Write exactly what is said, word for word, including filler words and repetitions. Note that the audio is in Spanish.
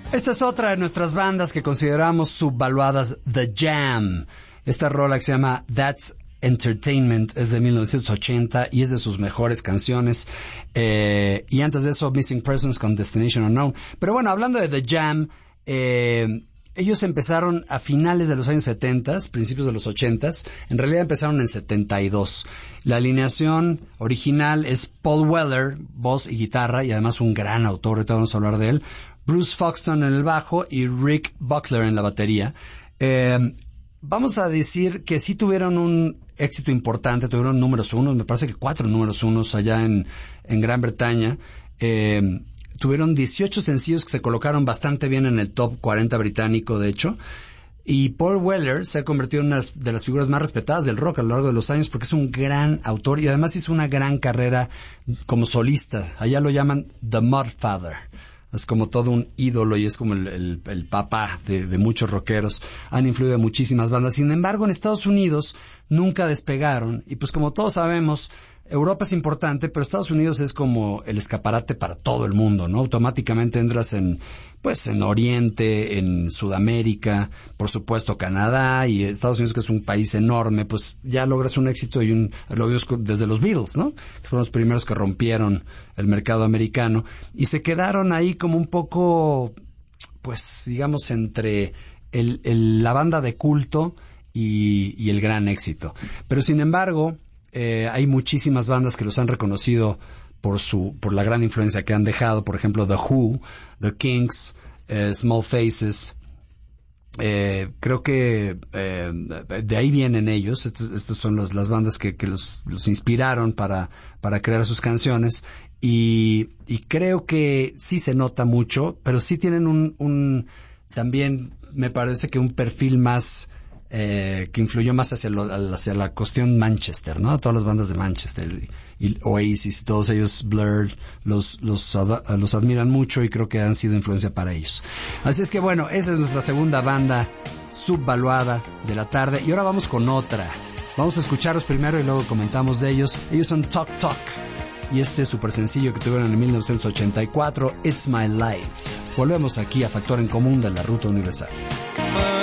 Esta es otra de nuestras bandas que consideramos subvaluadas, The Jam. Esta rola que se llama That's Entertainment es de mil novecientos ochenta y es de sus mejores canciones. Eh, y antes de eso, Missing Persons con Destination Unknown. Pero bueno, hablando de The Jam, eh, ellos empezaron a finales de los años setenta, principios de los ochenta. En realidad empezaron en setenta y dos. La alineación original es Paul Weller, voz y guitarra, y además un gran autor, ahorita vamos a hablar de él. Bruce Foxton en el bajo y Rick Buckler en la batería. Eh, vamos a decir que sí tuvieron un éxito importante, tuvieron números unos, me parece que cuatro números unos allá en, en Gran Bretaña. Eh, tuvieron dieciocho sencillos que se colocaron bastante bien en el top cuarenta británico, de hecho. Y Paul Weller se ha convertido en una de las figuras más respetadas del rock a lo largo de los años porque es un gran autor y además hizo una gran carrera como solista. Allá lo llaman The Mudfather. Es como todo un ídolo y es como el, el, el papá de, de muchos rockeros. Han influido en muchísimas bandas. Sin embargo, en Estados Unidos nunca despegaron. Y pues como todos sabemos, Europa es importante, pero Estados Unidos es como el escaparate para todo el mundo, ¿no? Automáticamente entras en, pues, en Oriente, en Sudamérica, por supuesto Canadá y Estados Unidos, que es un país enorme, pues ya logras un éxito y un, lo vimos desde los Beatles, ¿no? Que fueron los primeros que rompieron el mercado americano y se quedaron ahí como un poco, pues, digamos, entre el, el, la banda de culto y, y el gran éxito. Pero sin embargo, Eh, hay muchísimas bandas que los han reconocido por su por la gran influencia que han dejado, por ejemplo The Who, The Kinks, eh, Small Faces. Eh, creo que eh, de ahí vienen ellos. Estas, estas son los, las bandas que, que los, los inspiraron para para crear sus canciones y, y creo que sí se nota mucho, pero sí tienen un, un también me parece que un perfil más Eh, que influyó más hacia, lo, hacia la cuestión Manchester, ¿no? Todas las bandas de Manchester y, y Oasis y todos ellos, Blur, los, los, los admiran mucho y creo que han sido influencia para ellos. Así es que bueno, esa es nuestra segunda banda subvaluada de la tarde y ahora vamos con otra. Vamos a escucharlos primero y luego comentamos de ellos. Ellos son Talk Talk y este super sencillo que tuvieron en mil novecientos ochenta y cuatro, It's My Life. Volvemos aquí a Factor en Común de la Ruta Universal.